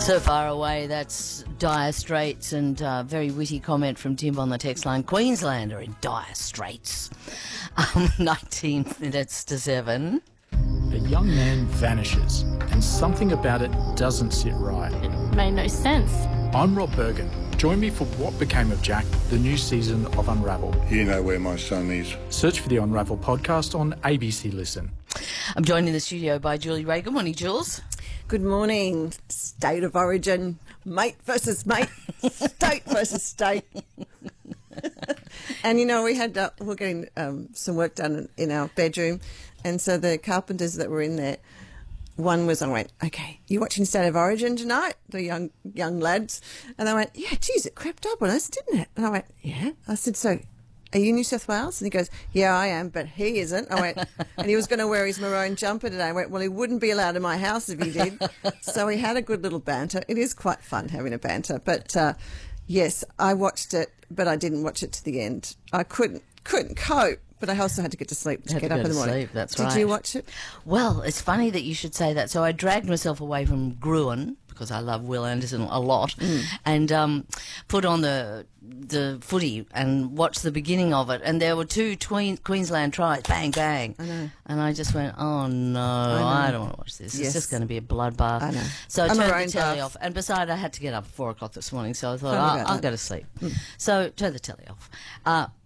So far away, that's Dire Straits, and very witty comment from Tim on the text line. Queensland are in dire straits. 19 minutes to 7. A young man vanishes, and something about it doesn't sit right. It made no sense. I'm Rob Bergen. Join me for What Became of Jack, the new season of Unravel. You know where my son is. Search for the Unravel podcast on ABC Listen. I'm joined in the studio by Julie Ray. Good morning, Jules. Good morning. State of origin, mate versus mate, state versus state. And, you know, we're getting some work done in our bedroom, and so the carpenters that were in there, one was, I went, okay, you watching State of Origin tonight? The young lads. And they went, yeah, geez, it crept up on us, didn't it? And I went, yeah. I said, so are you New South Wales? And he goes, yeah, I am, but he isn't. I went, and he was going to wear his maroon jumper today. I went, well, he wouldn't be allowed in my house if he did. So we had a good little banter. It is quite fun having a banter. But, yes, I watched it, but I didn't watch it to the end. I couldn't cope. But I also had to get to sleep to get up in the morning. Sleep, that's right. Did you watch it? Well, it's funny that you should say that. So I dragged myself away from Gruen, because I love Will Anderson a lot, and put on the footy and watched the beginning of it. And there were two Queensland tries, bang, bang. I know. And I just went, oh, no, I don't want to watch this. Yes. It's just going to be a bloodbath. I know. So I A turned maroon the telly bath. off. And besides, I had to get up at 4 o'clock this morning, so I thought, Sorry about I'll that. go to sleep. So turned the telly off.